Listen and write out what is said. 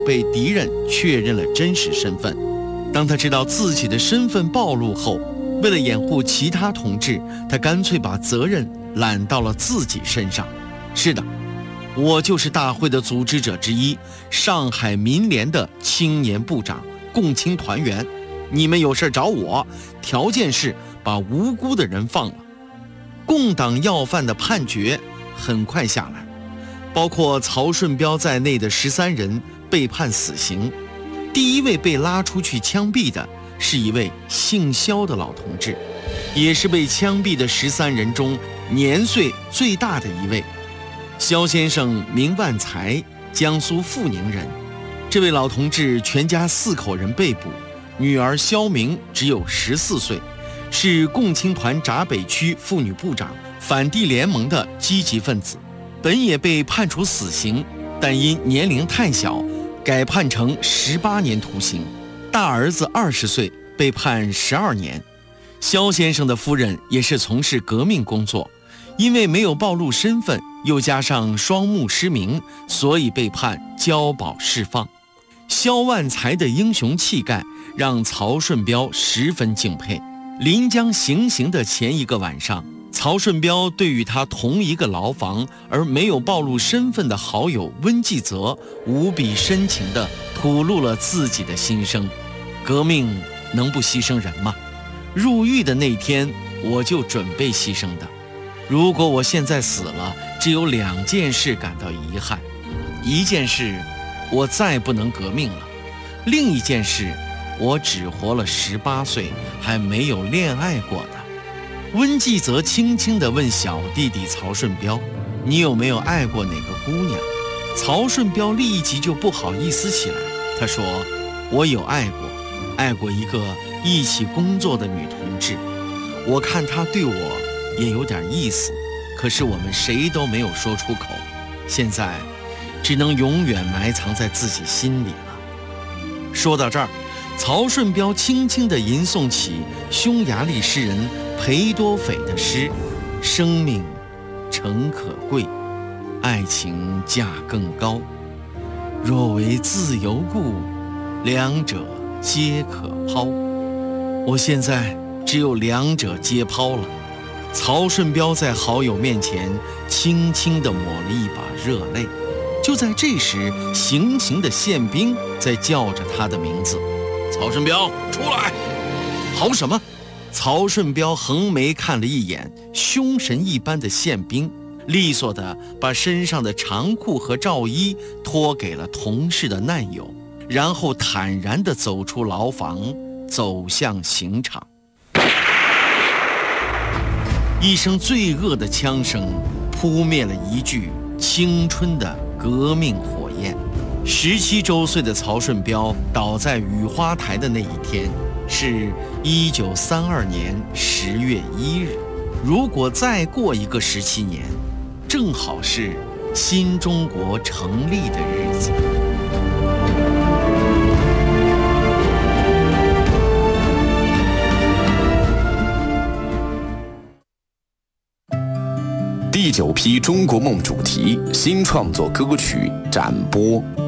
被敌人确认了真实身份。当他知道自己的身份暴露后，为了掩护其他同志，他干脆把责任揽到了自己身上。是的，我就是大会的组织者之一，上海民联的青年部长，共青团员。你们有事找我，条件是把无辜的人放了。共党要犯的判决很快下来，包括曹顺标在内的13人被判死刑。第一位被拉出去枪毙的是一位姓肖的老同志，也是被枪毙的13人中年岁最大的一位。肖先生名万才，江苏阜宁人。这位老同志全家4口人被捕，女儿肖明只有14岁，是共青团闸北区妇女部长，反帝联盟的积极分子，本也被判处死刑，但因年龄太小，改判成18年徒刑。大儿子20岁，被判12年。肖先生的夫人也是从事革命工作，因为没有暴露身份，又加上双目失明，所以被判交保释放。肖万才的英雄气概让曹顺标十分敬佩。临将行刑的前一个晚上，曹顺标对于他同一个牢房而没有暴露身份的好友温继泽无比深情地吐露了自己的心声。革命能不牺牲人吗？入狱的那天我就准备牺牲的。如果我现在死了，只有2件事感到遗憾。一件事，我再不能革命了；另一件事，我只活了18岁，还没有恋爱过的。温继泽轻轻地问小弟弟曹顺标：“你有没有爱过哪个姑娘？”曹顺标立即就不好意思起来，他说：“我有爱过一个一起工作的女同志，我看她对我也有点意思，可是我们谁都没有说出口，现在只能永远埋藏在自己心里了。”说到这儿，曹顺标轻轻地吟诵起匈牙利诗人裴多斐的诗：“生命诚可贵，爱情价更高。若为自由故，两者皆可抛。”我现在只有2者皆抛了。曹顺标在好友面前轻轻地抹了一把热泪。就在这时，行刑的宪兵在叫着他的名字：“曹顺标，出来！”好什么？曹顺标横眉看了一眼凶神一般的宪兵，利索地把身上的长裤和罩衣脱给了同事的难友，然后坦然地走出牢房，走向刑场。一声罪恶的枪声扑灭了一具青春的革命火焰。17周岁的曹顺标倒在雨花台的那一天是1932年10月1日。如果再过一个17年，正好是新中国成立的日子。 第9批中国梦主题新创作歌曲展播。